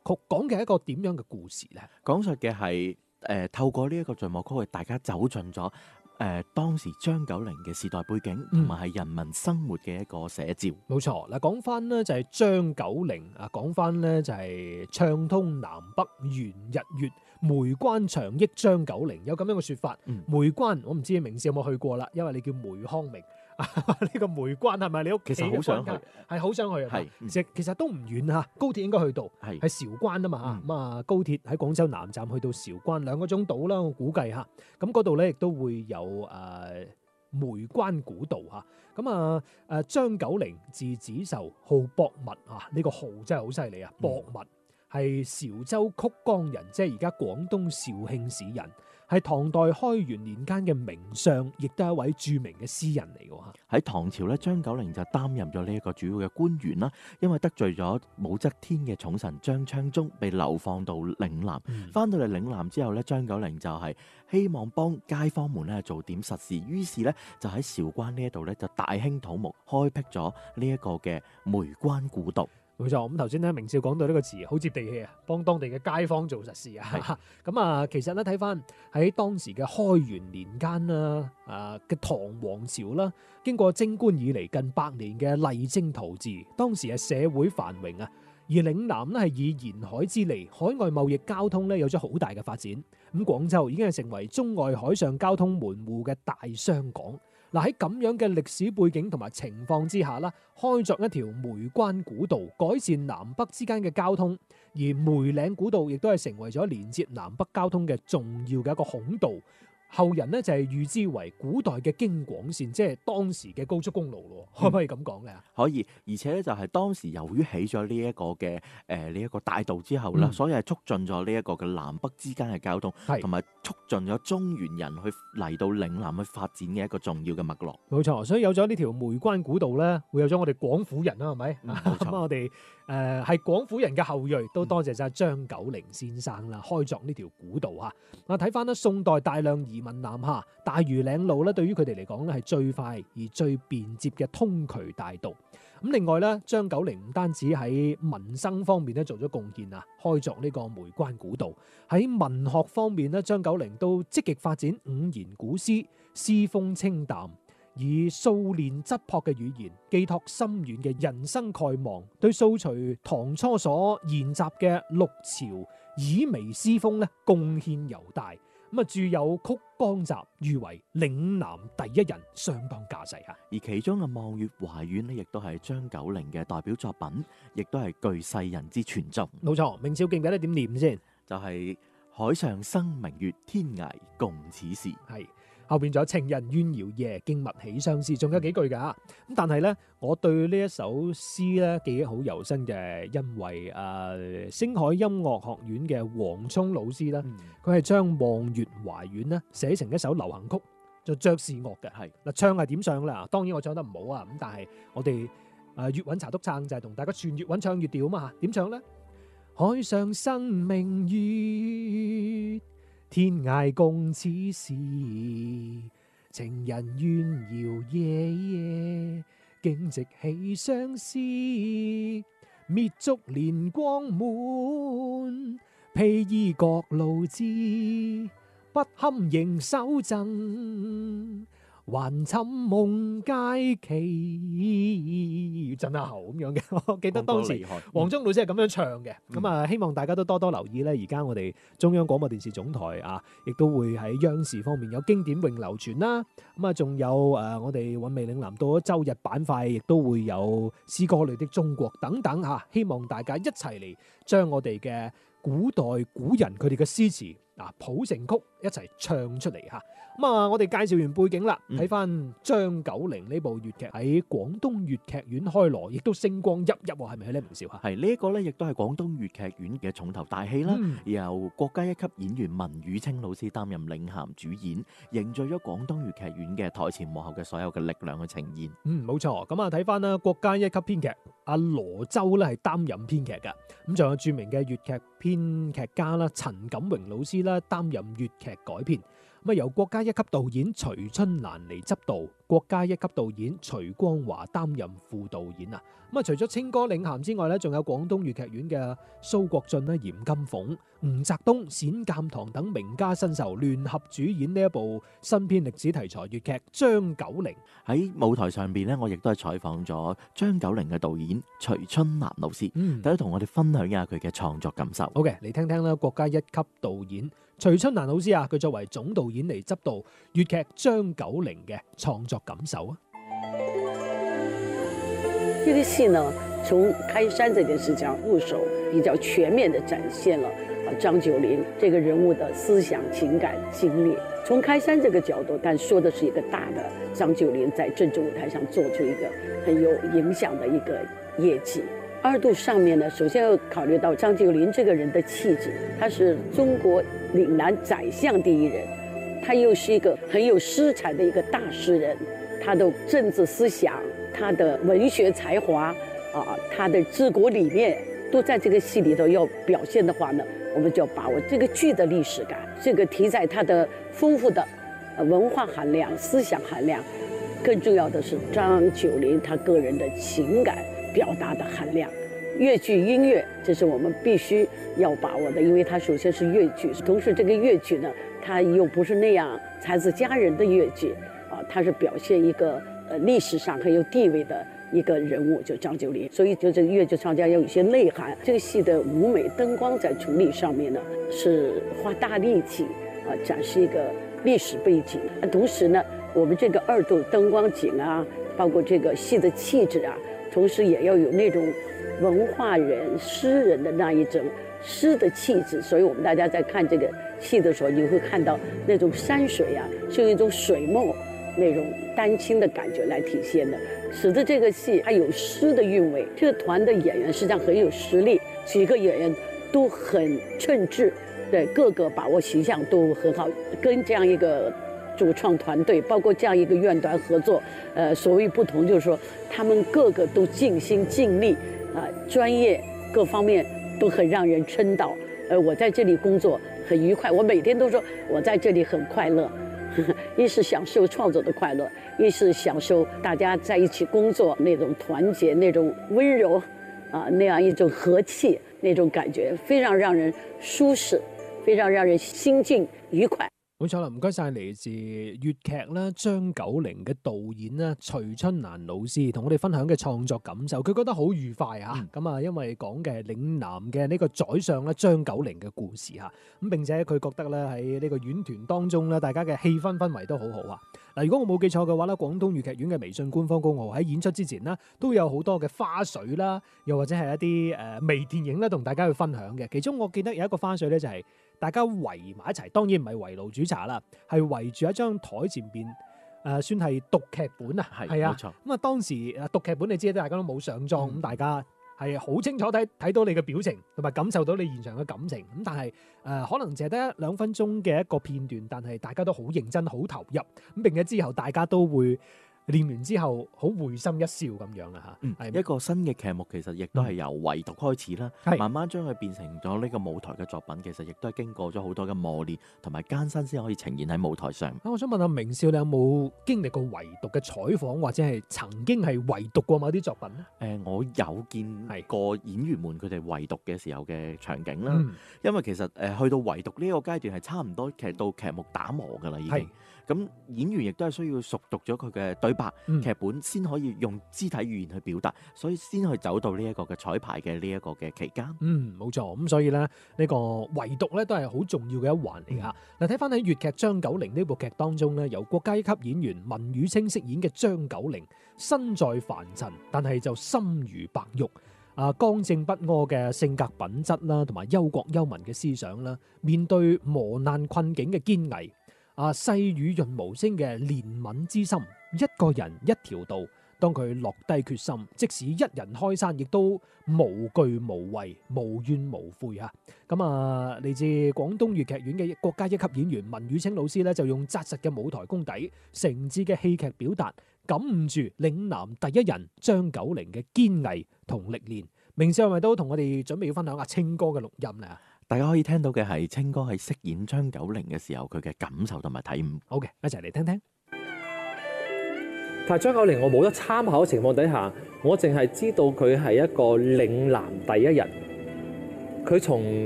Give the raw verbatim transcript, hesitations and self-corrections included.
曲，講嘅係一個點樣嘅故事咧？ 講述嘅係誒透過呢一個序幕曲，大家走進咗誒、呃、當時張九齡嘅時代背景，同埋係人民生活嘅一個寫照。 冇錯，嗱講翻呢就係張九齡啊，講翻呢就係暢通南北圓日月，梅關長益張九齡，有咁樣嘅説法。 嗯、 梅關我唔知明少有冇去過啦，因為你叫梅康明。呢個梅關係咪你屋企其實好想去， 係好想去啊！ 係、嗯、 其實其實都唔遠嚇，高鐵應該去到，係係韶關啊嘛嚇。咁啊、嗯、高鐵喺廣州南站去到韶關兩個鐘到啦，我估計嚇。咁嗰度咧亦都會有誒、呃、梅關古道嚇。咁啊誒張九齡字子壽，號博物啊，呢、這個號真係好犀利啊！博物係韶州曲江人，即係而家廣東肇慶市人。係唐代開元年間嘅名相，亦都係一位著名嘅詩人嚟嘅嚇。 喺唐朝咧，張九齡就擔任咗呢一個主要嘅官員啦。因為得罪咗武則天嘅寵臣張昌宗，被流放到嶺南。翻、嗯、到嚟嶺南之後咧，張九齡就係希望幫街坊們咧做點實事，於是咧就喺韶關呢一度咧就大興土木，開闢咗呢一個嘅梅關古道。 冇錯，咁頭先咧明少講到呢個詞好接地氣啊，幫當地嘅街坊做實事啊。咁啊，其實咧睇翻喺當時嘅開元年間啦，啊嘅唐王朝啦，經過貞觀以嚟近百年嘅勵精圖治，當時係社會繁榮啊，而嶺南咧係以沿海之利，海外貿易交通咧有咗好大嘅發展。咁廣州已經係成為中外海上交通門戶嘅大商港。嗱，喺咁樣嘅歷史背景同埋情況之下啦，開鑿一條梅關古道，改善南北之間嘅交通，而梅嶺古道亦都係成為咗連接南北交通嘅重要嘅一個孔道。後人呢就係預知為古代嘅京廣線，即係當時嘅高速公路咯，可唔可以咁講咧？ 可以，而且咧就係當時由於起咗呢一個嘅誒呢一個大道之後啦，嗯、所以係促進咗呢一個嘅南北之間嘅交通，同埋促進咗中原人去嚟到嶺南去發展嘅一個重要嘅脈絡。 冇錯，所以有咗呢條梅關古道咧，會有咗我哋廣府人啦，係咪？ 冇錯， 咁我哋誒係廣府人嘅後裔，都多謝晒張九齡先生啦，開鑿呢條古道嚇。啊，睇翻咧，宋代大量移民南下，大嶼嶺路咧，對於佢哋嚟講咧係最快而最便捷嘅通衢大道。咁另外咧，張九齡唔單止喺民生方面咧做咗貢獻啊，開鑿呢個梅關古道。喺文學方面咧，張九齡都積極發展五言古詩，詩風清淡，以素練質樸嘅語言寄託深遠嘅人生概望，對掃除唐初所研習嘅六朝綺微詩風咧貢獻尤大。咁啊，著有《曲江集》，譽為嶺南第一人，相當架勢嚇。 而其中嘅《望月懷遠》呢，亦都係張九齡嘅代表作品，亦都係具世人之傳頌。 冇錯，明少記唔記得點念先？ 就係、是、海上生明月，天涯共此時。係。 後邊仲有情人怨遙夜，驚物起相思，仲有幾句㗎。咁但係咧，我對呢一首詩咧記憶好猶新嘅，因為誒、呃、星海音樂學院嘅黃聰老師咧，佢係將《望月懷遠》咧寫成一首流行曲，就爵士樂嘅。係嗱，唱係點唱啦？當然我唱得唔好啊，咁但係我哋誒粵韻茶篤撐就係同大家串粵韻唱粵調啊嘛。點唱咧？海上生明月，天涯共此時，情人怨遙夜夜，竟夕起相思。滅燭憐光滿，披衣覺露滋，不堪盈手贈，還尋夢佳期。震下喉咁樣嘅，我記得當時黃宗老師係咁樣唱嘅。咁啊、嗯，希望大家都多多留意咧。而家我哋中央廣播電視總台啊，亦都會喺央視方面有經典詠流傳啦。咁啊，仲有誒，我哋韻味嶺南到咗周日板塊，亦都會有詩歌裏的中國等等嚇。希望大家一齊嚟將我哋嘅古代古人佢哋嘅詩詞啊譜成曲一齊唱出嚟嚇。咁啊，我哋介紹完背景啦，睇翻張九齡呢部粵劇喺廣東粵劇院開鑼，亦都星光熠熠喎，係咪咧？明少嚇， 係呢一個咧，亦都係廣東粵劇院嘅重頭大戲啦。嗯、由國家一級演員文宇清老師擔任領銜主演，凝聚咗廣東粵劇院嘅台前幕後嘅所有嘅力量去呈現。嗯， 冇錯。咁啊，睇翻啦，國家一級編劇阿羅周咧係擔任編劇嘅，咁仲有著名嘅粵劇編劇家啦陳錦榮老師啦擔任粵劇改編。咁啊，由國家一級導演徐春蘭嚟執導， 國家一級導演徐光華擔任副導演啊。咁啊，除咗清歌領銜之外咧，仲有廣東粵劇院嘅蘇國俊咧、嚴金鳳、吳澤東、冼鑑堂等名家新秀聯合主演呢一部新編歷史題材粵劇《張九齡》。 喺舞台上邊咧，我亦都係採訪咗張九齡嘅導演徐春蘭老師， 嗯， 等佢同我哋分享一下佢嘅創作感受。 好嘅，嚟聽聽啦，國家一級導演徐春蘭老師啊，佢作為總導演嚟執導粵劇《張九齡》嘅創作感受啊。 這個戲呢，從開山這件事情入手，比較全面地展現了啊張九齡這個人物的思想、情感、經歷。從開山這個角度，但說的是一個大的張九齡在政治舞台上做出一個很有影響的一個業績。二度上面呢，首先要考慮到張九齡這個人的氣質，他是中國嶺南宰相第一人，他又是一個很有詩才的一個大詩人，他的政治思想，他的文學才華啊，他的治國理念都在這個戲裏頭要表現的話呢，我們就要把握這個劇的歷史感，這個題材它的豐富的文化含量、思想含量，更重要的是張九齡他個人的情感表達的含量。粵劇音樂，這是我們必須要把握的，因為它首先是粵劇，同時這個粵劇呢，它又不是那樣才子佳人的粵劇啊，它是表現一個呃歷史上很有地位的一個人物，就張九齡，所以就這個粵劇唱腔要有一些內涵。這個戲的舞美燈光在處理上面呢，是花大力氣啊，展示一個歷史背景。同時呢，我們這個二度燈光景啊，包括這個戲的氣質啊，同時也要有那種文化人、詩人的那一種詩的氣質。所以我們大家在看這個戲的時候，你會看到那種山水啊，是用一種水墨那種丹青的感覺來體現的，使得這個戲它有詩的韻味。這個團的演員實際上很有實力，幾個演員都很稱職，對，各個把握形象都很好。跟這樣一個主創團隊，包括這樣一個院團合作，呃，所謂不同就是說，他們個個都盡心盡力，啊、呃，專業各方面都很讓人稱道。呃，我在這裡工作很愉快，我每天都說我在這裡很快樂。一是享受創作的快樂，一是享受大家在一起工作那種團結、那種溫柔，啊，那樣一種和氣，那種感覺非常讓人舒適，非常讓人心境愉快。 冇錯啦，唔該晒嚟自粵劇啦張九齡嘅導演啦徐春蘭老師同我哋分享嘅創作感受，佢覺得好愉快啊！咁啊、嗯，因為講嘅係嶺南嘅呢個宰相咧張九齡嘅故事嚇，咁並且佢覺得咧喺呢個院團當中咧，大家嘅氣氛氛圍都好好啊！嗱，如果我冇記錯嘅話咧，廣東粵劇院嘅微信官方公號喺演出之前呢，都有好多嘅花絮啦，又或者係一啲誒微電影咧，同大家去分享嘅。其中我記得有一個花絮咧，就係大家圍埋一齊，當然唔係圍爐煮茶啦，係圍住一張台前邊誒、呃，算係讀劇本啊，係啊，咁啊當時誒讀劇本，你知大家都冇上妝，咁、嗯、大家係好清楚睇睇到你嘅表情，同埋感受到你現場嘅感情。咁但係誒、呃、可能淨係得一兩分鐘嘅一個片段，但係大家都好認真、好投入。咁並且之後大家都會練完之後好會心一笑咁樣啊嚇。 嗯， 係一個新嘅劇目其實亦都係由圍讀開始啦， 係慢慢將佢變成咗呢個舞台嘅作品，其實亦都係經過咗好多嘅磨練同埋艱辛先可以呈現喺舞台上。 啊，我想問下明少，你有冇經歷過圍讀嘅採訪，或者係曾經係圍讀過某啲作品咧？ 誒、呃，我有見過演員們佢哋圍讀嘅時候嘅場景啦，嗯、因為其實誒、呃、去到圍讀呢個階段係差唔多劇到劇目打磨㗎啦，已經。咁演員亦都係需要熟讀咗佢嘅對白、嗯、劇本，先可以用肢體語言去表達，所以先去走到呢一個嘅彩排嘅呢一個嘅期間。 嗯，冇錯。咁所以咧，呢、呢個圍讀咧都係好重要嘅一環嚟㗎。嗱、嗯，睇翻喺粵劇張九齡呢部劇當中咧，由國家一級演員文宇清飾演嘅張九齡，身在凡塵，但係就心如白玉。啊，剛正不阿嘅性格品質啦，同埋憂國憂民嘅思想啦，面對磨難困境嘅堅毅。啊，細雨潤無聲嘅憐憫之心，一個人一條道。當佢落低決心，即使一人開山，亦都無懼無畏、無怨無悔啊！咁啊，嚟自廣東粵劇院嘅國家一級演員文宇清老師咧，就用紮實嘅舞台功底、誠摯嘅戲劇表達，感悟住嶺南第一人張九齡嘅堅毅同歷練。明少係咪都同我哋準備要分享阿清哥嘅錄音咧？ 大家可以聽到嘅係清哥喺飾演張九齡嘅時候佢嘅感受同埋體悟。 好嘅，一齊嚟聽聽。 但係張九齡我冇得參考嘅情況底下，我淨係知道佢係一個嶺南第一人。佢從